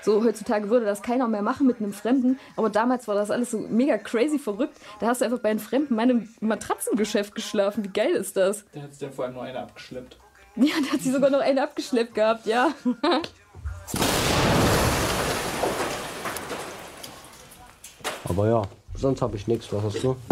So heutzutage würde das keiner mehr machen mit einem Fremden, aber damals war das alles so mega crazy verrückt. Da hast du einfach bei einem Fremden in meinem Matratzengeschäft geschlafen. Wie geil ist das? Der hat sich dann vor allem nur eine abgeschleppt. Ja, da hat sie sogar noch eine abgeschleppt gehabt, ja. Aber ja, sonst habe ich nichts. Was hast du?